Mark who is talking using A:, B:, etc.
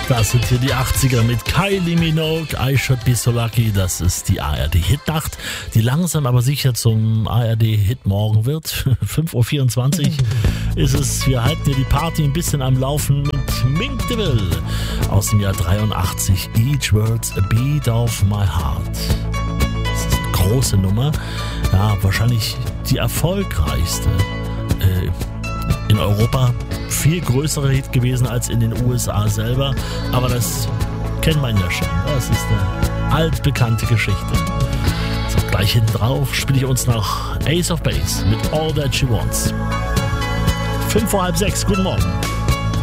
A: Das sind hier die 80er mit Kylie Minogue, I Should Be So Lucky. Das ist die ARD-Hitnacht, die langsam aber sicher zum ARD-Hit-Morgen wird. 5.24 Uhr ist es. Wir halten hier die Party ein bisschen am Laufen mit Mink DeVille aus dem Jahr 83. Each Word's a Beat of My Heart. Das ist eine große Nummer. Ja, wahrscheinlich die erfolgreichste in Europa. Viel größerer Hit gewesen als in den USA selber, aber das kennt man ja schon. Das ist eine altbekannte Geschichte. So, gleich hinten drauf spiele ich uns noch Ace of Base mit All That She Wants. 5 vor halb 6, guten Morgen.